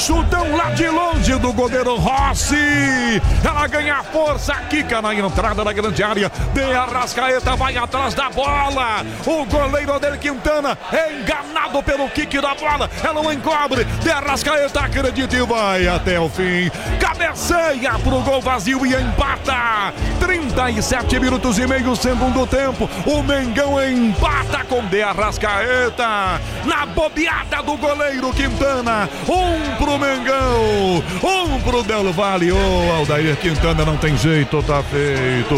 chutão lá de longe do goleiro Rossi. Ela ganha força, quica na entrada da grande área. De Arrascaeta vai atrás da bola. O goleiro Adair Quintana é enganado pelo kick da bola. Ela não encobre. De Arrascaeta acredita e vai até o fim. Cabeceia pro gol vazio e empata. 37 minutos e meio, segundo tempo. O Mengão empata com De Arrascaeta. Na bobeada do goleiro Quintana. 1 pro Mengão, 1 pro Del Valle. Aldair Quintana não tem jeito, tá feito.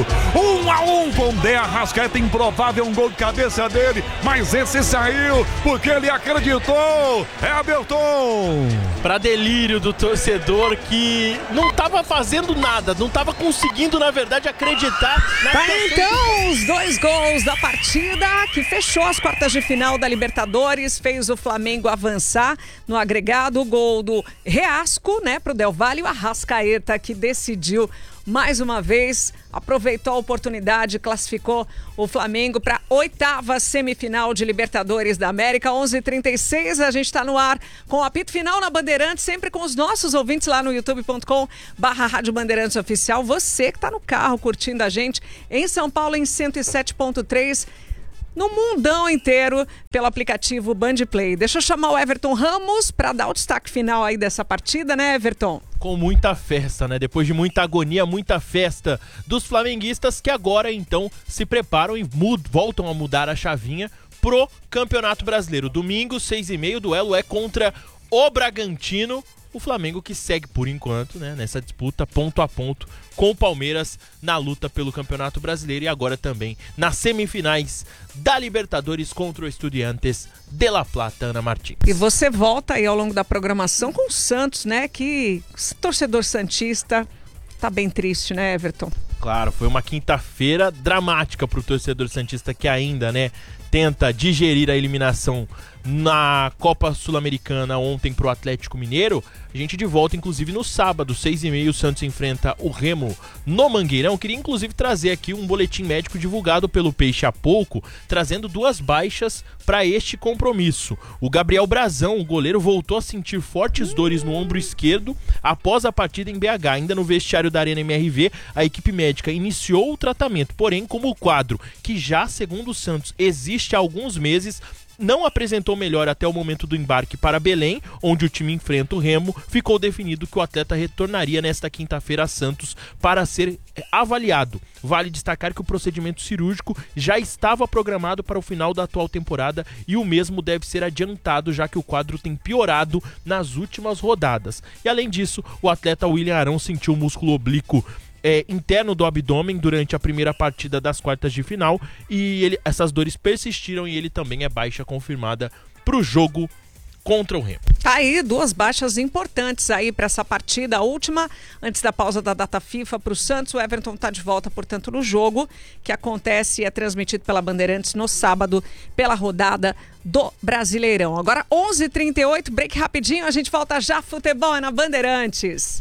1-1 com De Arrascaeta. Improvável um gol de cabeça dele, mas esse saiu porque ele acreditou. É Everton. Pra delírio do torcedor que não tava fazendo nada, não tava conseguindo, na verdade, acreditar. Então, os 2 gols da partida que fechou as quartas de final da Libertadores, fez o Flamengo avançar no agregado. O gol do Reasco, né, pro Del Valle, o Arrascaeta que decidiu mais uma vez, aproveitou a oportunidade, classificou o Flamengo para a 8ª semifinal de Libertadores da América. 11h36, a gente está no ar com o apito final na Bandeirantes, sempre com os nossos ouvintes lá no youtube.com/Rádio Bandeirantes Oficial. Você que está no carro curtindo a gente em São Paulo em 107.3, no mundão inteiro, pelo aplicativo Bandplay. Deixa eu chamar o Everton Ramos para dar o destaque final aí dessa partida, né, Everton? Com muita festa, né? Depois de muita agonia, muita festa dos flamenguistas que agora, então, se preparam e voltam a mudar a chavinha pro Campeonato Brasileiro. Domingo, 6h30, o duelo é contra o Bragantino. O Flamengo que segue, por enquanto, né, nessa disputa ponto a ponto com o Palmeiras na luta pelo Campeonato Brasileiro e agora também nas semifinais da Libertadores contra o Estudiantes de La Plata, Ana Martins. E você volta aí ao longo da programação com o Santos, né, que torcedor santista tá bem triste, né, Everton? Claro, foi uma quinta-feira dramática pro torcedor santista que ainda, né, tenta digerir a eliminação na Copa Sul-Americana ontem pro Atlético Mineiro. A gente de volta, inclusive, no sábado, 6h30, o Santos enfrenta o Remo no Mangueirão. Eu queria, inclusive, trazer aqui um boletim médico divulgado pelo Peixe há pouco, trazendo 2 baixas para este compromisso. O Gabriel Brazão, o goleiro, voltou a sentir fortes dores no ombro esquerdo após a partida em BH. Ainda no vestiário da Arena MRV, a equipe médica iniciou o tratamento, porém, como o quadro, que já, segundo o Santos, existe há alguns meses, não apresentou melhor até o momento do embarque para Belém, onde o time enfrenta o Remo, ficou definido que o atleta retornaria nesta quinta-feira a Santos para ser avaliado. Vale destacar que o procedimento cirúrgico já estava programado para o final da atual temporada e o mesmo deve ser adiantado, já que o quadro tem piorado nas últimas rodadas. E além disso, o atleta William Arão sentiu o músculo oblíquo interno do abdômen durante a primeira partida das quartas de final e essas dores persistiram e ele também é baixa confirmada para o jogo contra o Remo. Tá aí 2 baixas importantes aí para essa partida, a última antes da pausa da data FIFA para o Santos. O Everton tá de volta, portanto, no jogo que acontece e é transmitido pela Bandeirantes no sábado pela rodada do Brasileirão. Agora 11h38, break rapidinho, a gente volta já. Futebol é na Bandeirantes.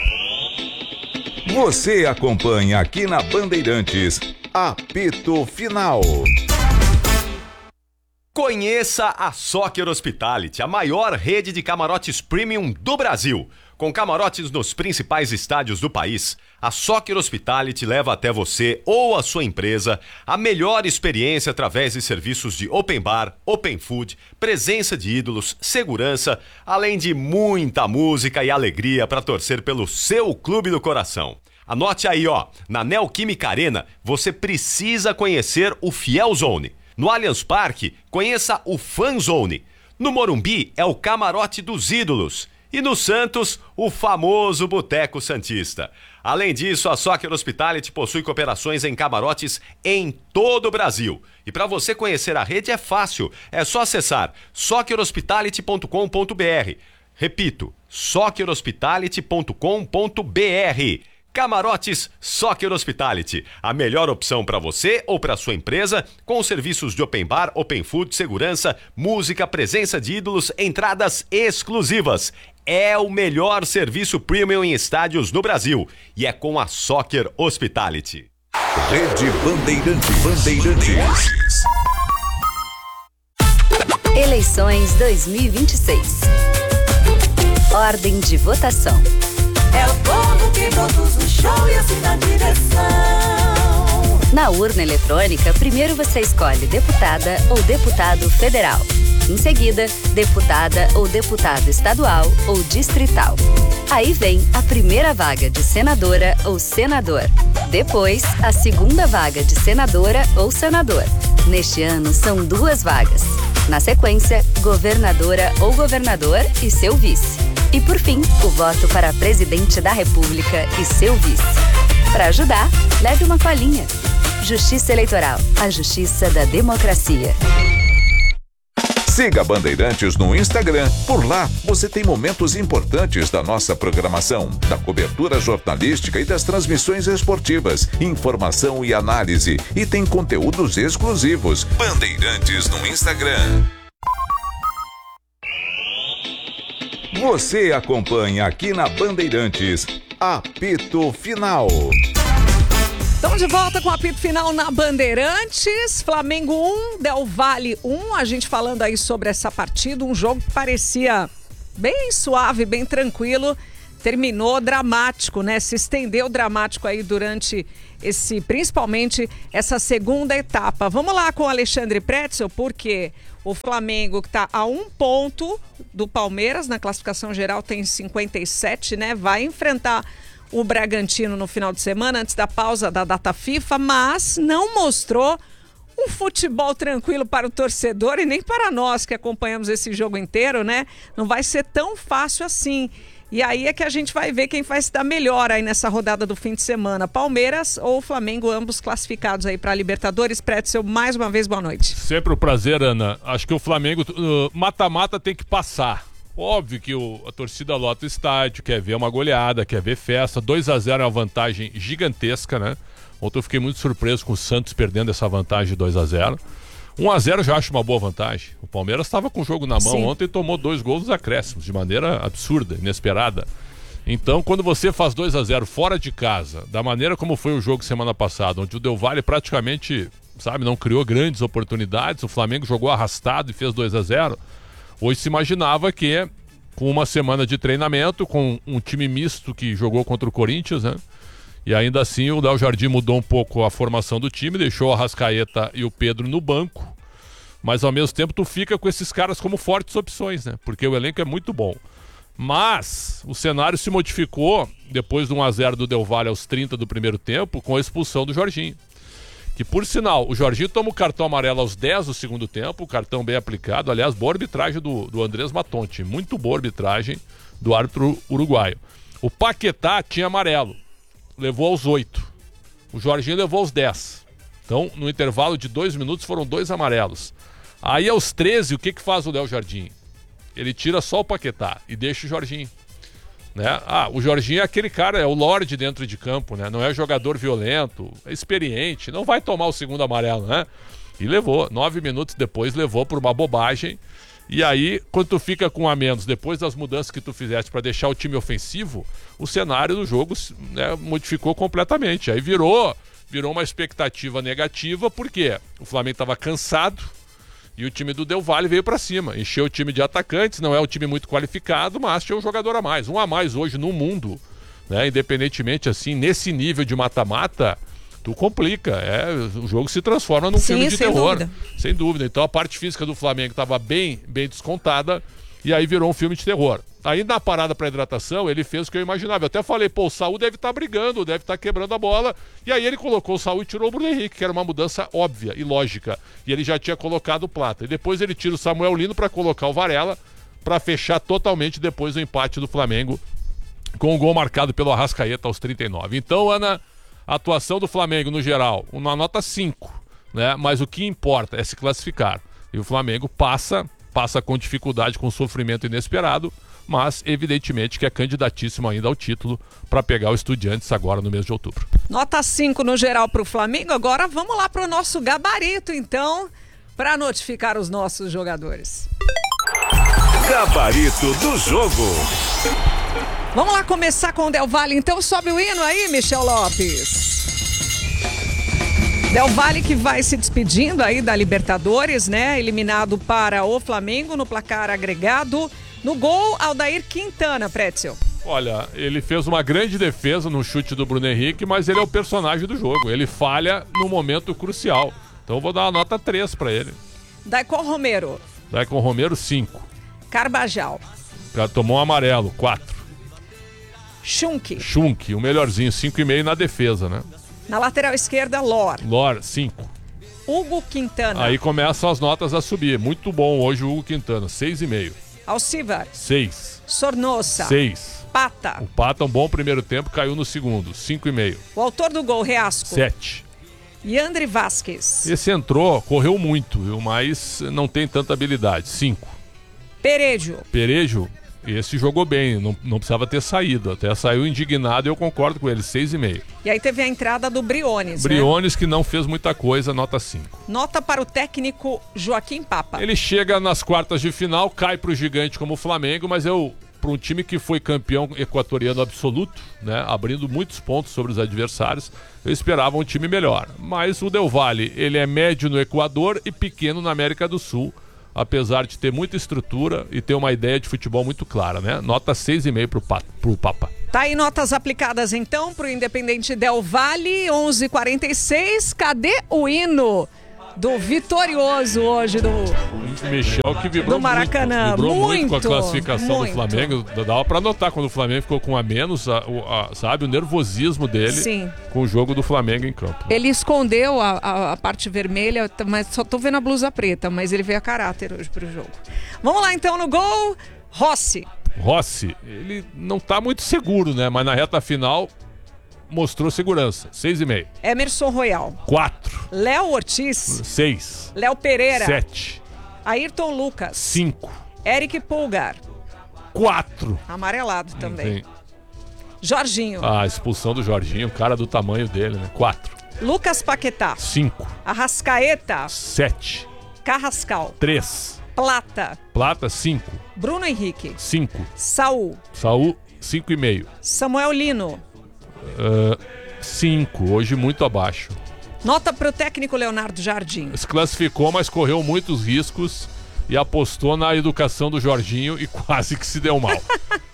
Você acompanha aqui na Bandeirantes, apito final. Conheça a Soccer Hospitality, a maior rede de camarotes premium do Brasil. Com camarotes nos principais estádios do país, a Soccer Hospitality leva até você ou a sua empresa a melhor experiência através de serviços de open bar, open food, presença de ídolos, segurança, além de muita música e alegria para torcer pelo seu clube do coração. Anote aí, ó, na Neoquímica Arena você precisa conhecer o Fiel Zone. No Allianz Parque, conheça o Fan Zone. No Morumbi é o Camarote dos Ídolos. E no Santos, o famoso Boteco Santista. Além disso, a Soccer Hospitality possui cooperações em camarotes em todo o Brasil. E para você conhecer a rede é fácil, é só acessar soccerhospitality.com.br. Repito, soccerhospitality.com.br. Camarotes Soccer Hospitality, a melhor opção para você ou para sua empresa, com serviços de open bar, open food, segurança, música, presença de ídolos, entradas exclusivas. É o melhor serviço premium em estádios no Brasil e é com a Soccer Hospitality. Rede Bandeirantes. Eleições 2026. Ordem de votação. É o povo que produz o show e assim dá direção. Na urna eletrônica, primeiro você escolhe deputada ou deputado federal. Em seguida, deputada ou deputado estadual ou distrital. Aí vem a primeira vaga de senadora ou senador. Depois, a segunda vaga de senadora ou senador. Neste ano, são 2 vagas. Na sequência, governadora ou governador e seu vice. E por fim, o voto para presidente da República e seu vice. Para ajudar, leve uma colinha. Justiça Eleitoral, a justiça da democracia. Siga Bandeirantes no Instagram. Por lá, você tem momentos importantes da nossa programação, da cobertura jornalística e das transmissões esportivas, informação e análise. E tem conteúdos exclusivos. Bandeirantes no Instagram. Você acompanha aqui na Bandeirantes, Apito Final. Estamos de volta com o apito final na Bandeirantes. Flamengo 1, Del Valle 1. A gente falando aí sobre essa partida, um jogo que parecia bem suave, bem tranquilo. Terminou dramático, né? Se estendeu dramático aí durante principalmente essa segunda etapa. Vamos lá com o Alexandre Pretzel, porque o Flamengo, que está a 1 ponto do Palmeiras, na classificação geral tem 57, né? Vai enfrentar o Bragantino no final de semana, antes da pausa da data FIFA, mas não mostrou um futebol tranquilo para o torcedor e nem para nós que acompanhamos esse jogo inteiro, né? Não vai ser tão fácil assim. E aí é que a gente vai ver quem vai se dar melhor aí nessa rodada do fim de semana. Palmeiras ou Flamengo, ambos classificados aí para a Libertadores. Pretzel, mais uma vez, boa noite. Sempre um prazer, Ana. Acho que o Flamengo, mata-mata tem que passar. Óbvio que a torcida lota o estádio, quer ver uma goleada, quer ver festa. 2-0 é uma vantagem gigantesca, né? Ontem eu fiquei muito surpreso com o Santos perdendo essa vantagem de 2-0. 1-0 já acho uma boa vantagem. O Palmeiras estava com o jogo na mão. Sim. Ontem tomou 2 gols nos acréscimos, de maneira absurda, inesperada. Então, quando você faz 2-0 fora de casa, da maneira como foi o jogo semana passada, onde o Del Valle praticamente, não criou grandes oportunidades, o Flamengo jogou arrastado e fez 2-0. Hoje se imaginava que, com uma semana de treinamento, com um time misto que jogou contra o Corinthians, né? E ainda assim o Léo Jardim mudou um pouco a formação do time, deixou o Arrascaeta e o Pedro no banco, mas ao mesmo tempo tu fica com esses caras como fortes opções, né? Porque o elenco é muito bom. Mas o cenário se modificou depois do 1-0 do Del Valle aos 30 do primeiro tempo, com a expulsão do Jorginho. Que, por sinal, o Jorginho toma o cartão amarelo aos 10 do segundo tempo, o cartão bem aplicado. Aliás, boa arbitragem do Andrés Matonte, muito boa arbitragem do árbitro uruguaio. O Paquetá tinha amarelo, levou aos 8. O Jorginho levou aos 10. Então, no intervalo de 2 minutos, foram 2 amarelos. Aí, aos 13, o que faz o Léo Jardim? Ele tira só o Paquetá e deixa o Jorginho. Né? O Jorginho é aquele cara, é o Lorde dentro de campo, né? Não é jogador violento, é experiente, não vai tomar o segundo amarelo, né? E levou, 9 minutos depois levou por uma bobagem. E aí, quando tu fica com a menos, depois das mudanças que tu fizeste para deixar o time ofensivo, o cenário do jogo, né, modificou completamente. Aí virou uma expectativa negativa, porque o Flamengo estava cansado. E o time do Del Valle veio pra cima, encheu o time de atacantes, não é um time muito qualificado, mas tinha um jogador a mais. Um a mais hoje no mundo, né? Independentemente, assim, nesse nível de mata-mata, tu complica. O jogo se transforma num filme de terror. Dúvida. Sem dúvida. Então a parte física do Flamengo estava bem descontada, e aí virou um filme de terror. Aí na parada para hidratação, ele fez o que eu imaginava. Eu até falei, o Saúl deve estar brigando, deve estar quebrando a bola. E aí ele colocou o Saúl e tirou o Bruno Henrique, que era uma mudança óbvia e lógica. E ele já tinha colocado o Plata. E depois ele tira o Samuel Lino para colocar o Varela, para fechar totalmente depois do empate do Flamengo, com o gol marcado pelo Arrascaeta aos 39. Então, Ana, a atuação do Flamengo no geral, uma nota 5, né? Mas o que importa é se classificar. E o Flamengo passa com dificuldade, com sofrimento inesperado, mas evidentemente que é candidatíssimo ainda ao título para pegar o Estudiantes agora no mês de outubro. Nota 5 no geral para o Flamengo. Agora vamos lá para o nosso gabarito, então, para notificar os nossos jogadores. Gabarito do jogo. Vamos lá começar com o Del Valle. Então sobe o hino aí, Michel Lopes. Del Valle que vai se despedindo aí da Libertadores, né? Eliminado para o Flamengo no placar agregado No gol, Aldair Quintana, Pretzel. Olha, ele fez uma grande defesa no chute do Bruno Henrique, mas ele é o personagem do jogo. Ele falha no momento crucial. Então eu vou dar uma nota 3 pra ele. Daicon Romero. Daicon Romero, 5. Carbajal. Tomou um amarelo, 4. Schunk, o melhorzinho, 5,5 na defesa, né? Na lateral esquerda, Lor. 5. Hugo Quintana. Aí começam as notas a subir. Muito bom hoje o Hugo Quintana, 6,5. Alcivar. 6. Sornosa. 6. Pata. O Pata, um bom primeiro tempo, caiu no segundo, 5,5. O autor do gol, Reasco. 7. Yandri Vasquez. Esse entrou, correu muito, viu? Mas não tem tanta habilidade, 5. Perejo, esse jogou bem, não precisava ter saído. Até saiu indignado e eu concordo com ele, 6,5. E aí teve a entrada do Briones, Briones, né? Que não fez muita coisa, nota 5. Nota para o técnico Joaquim Papa. Ele chega nas quartas de final, cai pro gigante como o Flamengo, mas para um time que foi campeão equatoriano absoluto, né, abrindo muitos pontos sobre os adversários, eu esperava um time melhor. Mas o Del Valle, ele é médio no Equador e pequeno na América do Sul, apesar de ter muita estrutura e ter uma ideia de futebol muito clara, né? Nota 6,5 pro Papa. Tá aí notas aplicadas então pro Independente Del Valle, 11h46. Cadê o hino do vitorioso hoje do Michel, que vibrou do Maracanã? Vibrou muito com a classificação muito. do Flamengo. Dava pra notar quando o Flamengo ficou com a menos, sabe, o nervosismo dele. Sim. Com o jogo do Flamengo em campo. Ele escondeu a parte vermelha, mas só tô vendo a blusa preta, mas ele veio a caráter hoje pro jogo. Vamos lá então no gol, Rossi, ele não tá muito seguro, né? Mas na reta final mostrou segurança, 6,5. Emerson Royal, 4. Léo Ortiz, 6. Léo Pereira, 7. Ayrton Lucas, 5. Eric Pulgar, 4. amarelado também. Tem Jorginho, a expulsão do Jorginho, cara do tamanho dele, né? 4. Lucas Paquetá, 5. Arrascaeta, 7. Carrascal, 3. Plata, 5. Bruno Henrique, 5. Saul, 5,5. Samuel Lino. 5, hoje muito abaixo. Nota pro técnico Leonardo Jardim. Se classificou, mas correu muitos riscos e apostou na educação do Jorginho e quase que se deu mal.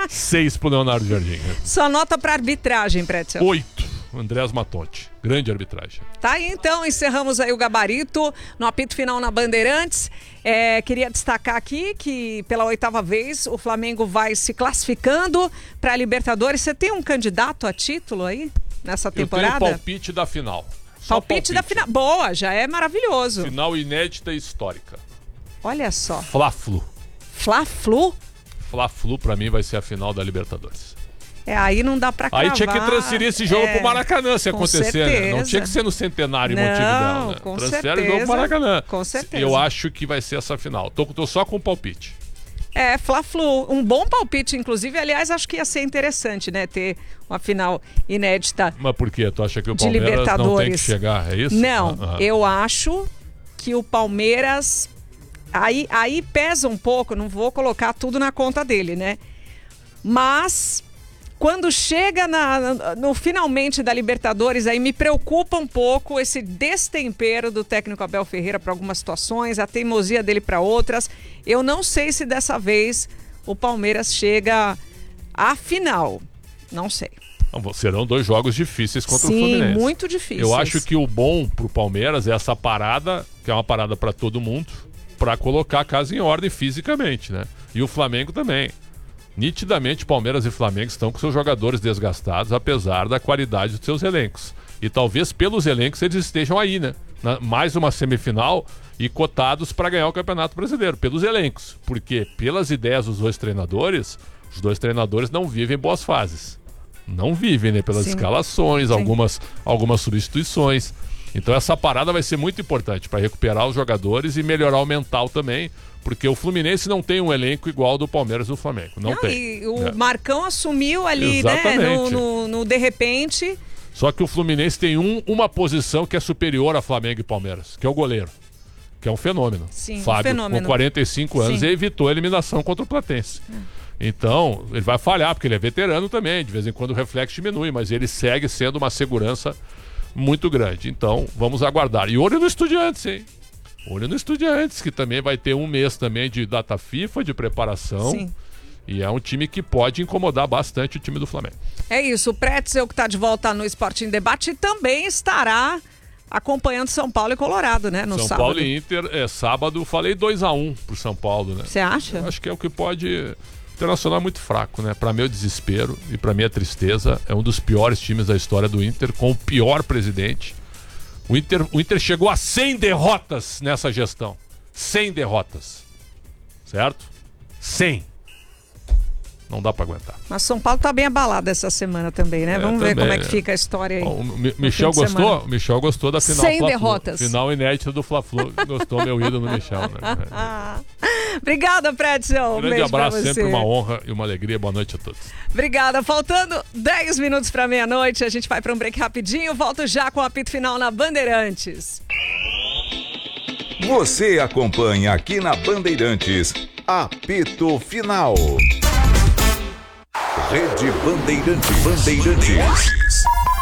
6 pro Leonardo Jardim. Sua nota pra arbitragem, Pretzel. 8. Andrés Matonte. Grande arbitragem. Tá aí então, encerramos aí o gabarito no apito final na Bandeirantes. Queria destacar aqui que pela 8ª vez o Flamengo vai se classificando para a Libertadores. Você tem um candidato a título aí nessa temporada? Eu tenho o palpite da final. Palpite da final. Boa, já é maravilhoso. Final inédita e histórica. Olha só. Fla-Flu. Fla-Flu? Fla-Flu pra mim vai ser a final da Libertadores. Aí não dá pra cravar. Aí tinha que transferir esse jogo pro Maracanã se acontecer, né? Não tinha que ser no Centenário em Montevidéu, né? Transfere o jogo pro Maracanã. Com certeza. Eu acho que vai ser essa final. Tô só com o palpite. Fla-Flu, um bom palpite, inclusive. Aliás, acho que ia ser interessante, né? Ter uma final inédita. Mas por quê? Tu acha que o de Palmeiras Libertadores não tem que chegar? É isso? Não, eu acho que o Palmeiras... Aí pesa um pouco, não vou colocar tudo na conta dele, né? Mas... quando chega no finalmente da Libertadores, aí me preocupa um pouco esse destempero do técnico Abel Ferreira para algumas situações, a teimosia dele para outras. Eu não sei se dessa vez o Palmeiras chega à final. Não sei. Serão 2 jogos difíceis contra o Fluminense. Sim, muito difíceis. Eu acho que o bom pro Palmeiras é essa parada, que é uma parada para todo mundo, para colocar a casa em ordem fisicamente, né? E o Flamengo também. Nitidamente, Palmeiras e Flamengo estão com seus jogadores desgastados, apesar da qualidade dos seus elencos. E talvez pelos elencos eles estejam aí, né? Mais uma semifinal e cotados para ganhar o Campeonato Brasileiro, pelos elencos. Porque pelas ideias dos dois treinadores, os dois treinadores não vivem boas fases. Não vivem, né? Pelas escalações, algumas substituições. Então essa parada vai ser muito importante para recuperar os jogadores e melhorar o mental também, porque o Fluminense não tem um elenco igual ao do Palmeiras e do Flamengo. Não tem. E o Marcão assumiu ali, exatamente, né? No de repente. Só que o Fluminense tem uma posição que é superior a Flamengo e Palmeiras, que é o goleiro. Que é um fenômeno. Sim, Fábio, um fenômeno. com 45 anos, e evitou a eliminação contra o Platense. Então, ele vai falhar, porque ele é veterano também. De vez em quando o reflexo diminui, mas ele segue sendo uma segurança muito grande. Então, vamos aguardar. E olho no Estudiantes, hein? Olho no Estudiantes, que também vai ter um mês também de data FIFA, de preparação. Sim. E é um time que pode incomodar bastante o time do Flamengo. É isso, o Pretzel que está de volta no Esporte em Debate também estará acompanhando São Paulo e Colorado, né? No São sábado. Paulo e Inter, sábado, falei 2-1 pro São Paulo, né? Você acha? Acho que é o que pode... O Internacional é muito fraco, né? Para meu desespero e para minha tristeza, é um dos piores times da história do Inter, com o pior presidente. O Inter chegou a 100 derrotas nessa gestão. 100 derrotas. Certo? 100. Não dá pra aguentar. Mas São Paulo tá bem abalado essa semana também, né? Vamos ver como é que fica a história aí. O Michel gostou? O Michel gostou da final. 100 derrotas. Final inédita do Fla-Flu. Gostou, meu ídolo Michel, né? Obrigada, Pretzel. Um grande abraço, sempre uma honra e uma alegria. Boa noite a todos. Obrigada. Faltando 10 minutos para meia-noite, a gente vai para um break rapidinho. Volto já com o apito final na Bandeirantes. Você acompanha aqui na Bandeirantes, apito final. Rede Bandeirantes.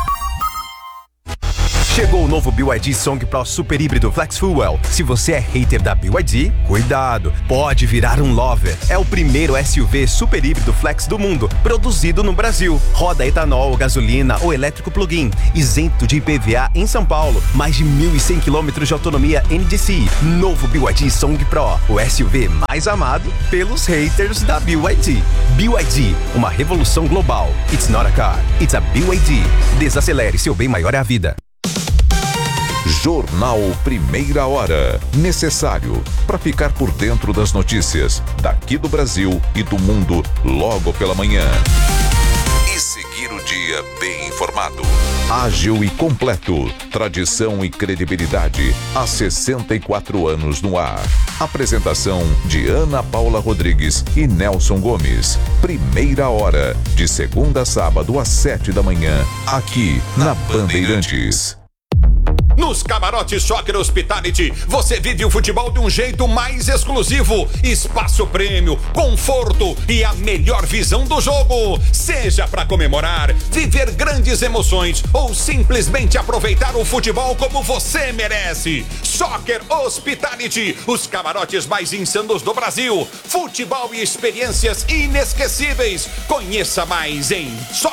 Chegou o novo BYD Song Pro Super Híbrido Flex Fuel. Se você é hater da BYD, cuidado, pode virar um lover. É o primeiro SUV super híbrido flex do mundo, produzido no Brasil. Roda etanol, gasolina ou elétrico plug-in, isento de IPVA em São Paulo. Mais de 1.100 km de autonomia NDC. Novo BYD Song Pro, o SUV mais amado pelos haters da BYD. BYD, uma revolução global. It's not a car, it's a BYD. Desacelere, seu bem maior é a vida. Jornal Primeira Hora. Necessário para ficar por dentro das notícias daqui do Brasil e do mundo logo pela manhã. E seguir o dia bem informado. Ágil e completo. Tradição e credibilidade. Há 64 anos no ar. Apresentação de Ana Paula Rodrigues e Nelson Gomes. Primeira Hora. De segunda a sábado às 7 da manhã. Aqui na Bandeirantes. Nos camarotes Soccer Hospitality, você vive o futebol de um jeito mais exclusivo. Espaço prêmio, conforto e a melhor visão do jogo. Seja para comemorar, viver grandes emoções ou simplesmente aproveitar o futebol como você merece. Soccer Hospitality, os camarotes mais insanos do Brasil. Futebol e experiências inesquecíveis. Conheça mais em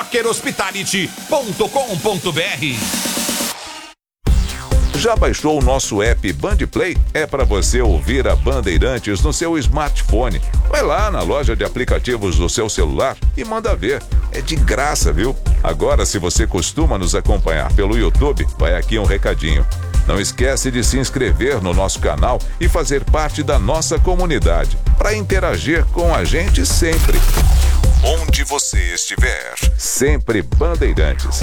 soccerhospitality.com.br. Já baixou o nosso app Bandplay? É para você ouvir a Bandeirantes no seu smartphone. Vai lá na loja de aplicativos do seu celular e manda ver. É de graça, viu? Agora, se você costuma nos acompanhar pelo YouTube, vai aqui um recadinho. Não esquece de se inscrever no nosso canal e fazer parte da nossa comunidade, para interagir com a gente sempre. Onde você estiver, sempre Bandeirantes.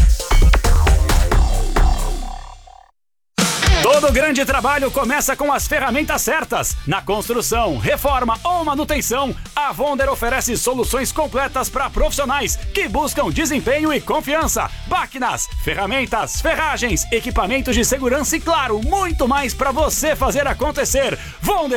Todo grande trabalho começa com as ferramentas certas. Na construção, reforma ou manutenção, a Wonder oferece soluções completas para profissionais que buscam desempenho e confiança. Máquinas, ferramentas, ferragens, equipamentos de segurança e, claro, muito mais para você fazer acontecer. Wonder